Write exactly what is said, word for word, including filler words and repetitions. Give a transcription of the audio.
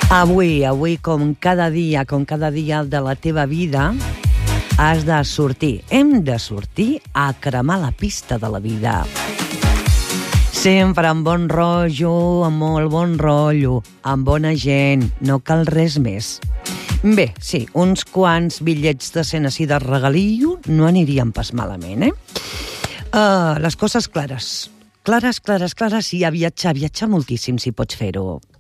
Avui, avui, com cada dia, com cada dia de la teva vida, has de sortir, hem de sortir a cremar la pista de la vida. Sempre amb bon rotllo, amb molt bon rotllo, amb bona gent, no cal res més. Bé, sí, uns quants bitllets de cent així de regalillo no anirien pas malament, eh? Uh, les coses clares. Clares, clares, clares, i a viatjar, viatjar moltíssim si pots fer-ho.